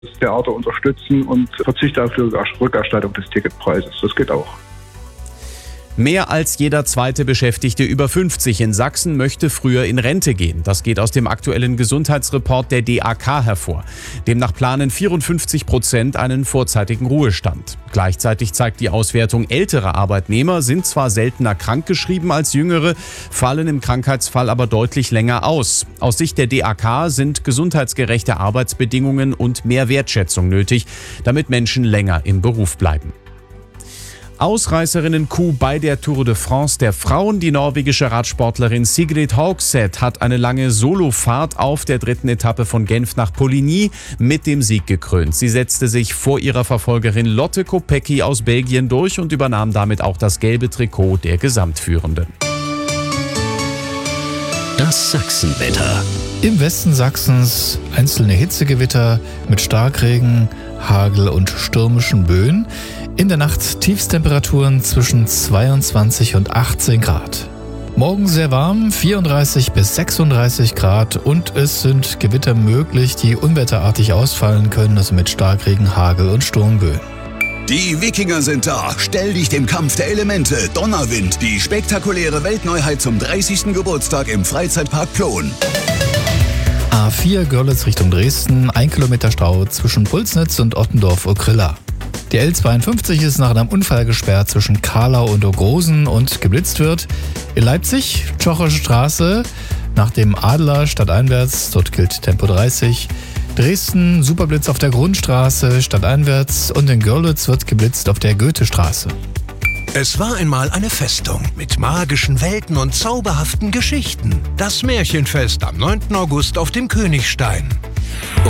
das Theater unterstützen und verzichte auf die Rückerstattung des Ticketpreises. Das geht auch. Mehr als jeder zweite Beschäftigte über 50 in Sachsen möchte früher in Rente gehen. Das geht aus dem aktuellen Gesundheitsreport der DAK hervor. Demnach planen 54% einen vorzeitigen Ruhestand. Gleichzeitig zeigt die Auswertung, ältere Arbeitnehmer sind zwar seltener krankgeschrieben als jüngere, fallen im Krankheitsfall aber deutlich länger aus. Aus Sicht der DAK sind gesundheitsgerechte Arbeitsbedingungen und mehr Wertschätzung nötig, damit Menschen länger im Beruf bleiben. Ausreißerinnen-Coup bei der Tour de France der Frauen. Die norwegische Radsportlerin Sigrid Hogseth hat eine lange Solofahrt auf der 3. Etappe von Genf nach Poligny mit dem Sieg gekrönt. Sie setzte sich vor ihrer Verfolgerin Lotte Kopecky aus Belgien durch und übernahm damit auch das gelbe Trikot der Gesamtführenden. Das Sachsenwetter. Im Westen Sachsens einzelne Hitzegewitter mit Starkregen, Hagel und stürmischen Böen. In der Nacht Tiefstemperaturen zwischen 22 und 18 Grad. Morgen sehr warm, 34 bis 36 Grad und es sind Gewitter möglich, die unwetterartig ausfallen können, also mit Starkregen, Hagel und Sturmböen. Die Wikinger sind da. Stell dich dem Kampf der Elemente. Donnerwind, die spektakuläre Weltneuheit zum 30. Geburtstag im Freizeitpark Plon. A4 Görlitz Richtung Dresden, 1 Kilometer Stau zwischen Pulsnitz und Ottendorf-Urkrilla. Die L52 ist nach einem Unfall gesperrt zwischen Karlau und Ogrosen und geblitzt wird. In Leipzig, Tschocher Straße, nach dem Adler stadteinwärts, dort gilt Tempo 30. Dresden, Superblitz auf der Grundstraße, stadteinwärts und in Görlitz wird geblitzt auf der Goethestraße. Es war einmal eine Festung mit magischen Welten und zauberhaften Geschichten. Das Märchenfest am 9. August auf dem Königstein.